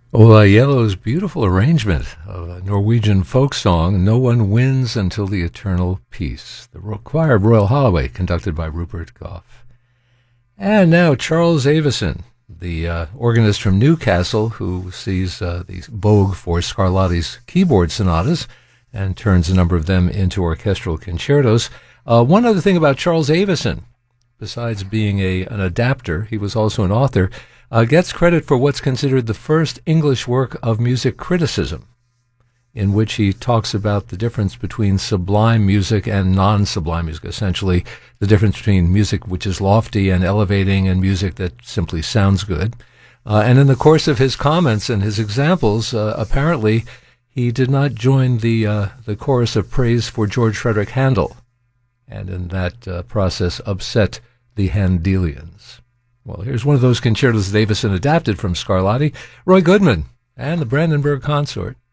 Ola Yellow's beautiful arrangement of a Norwegian folk song, No One Wins Until the Eternal Peace. The choir of Royal Holloway, conducted by Rupert Gough. And now Charles Avison, the organist from Newcastle, who sees the vogue for Scarlatti's keyboard sonatas and turns a number of them into orchestral concertos. One other thing about Charles Avison, besides being an adapter, he was also an author, gets credit for what's considered the first English work of music criticism, in which he talks about the difference between sublime music and non-sublime music, essentially the difference between music which is lofty and elevating and music that simply sounds good. And in the course of his comments and his examples, apparently he did not join the chorus of praise for George Frederick Handel, and in that process upset the Handelians. Well, here's one of those concertos that Avison adapted from Scarlatti, Roy Goodman and the Brandenburg Consort.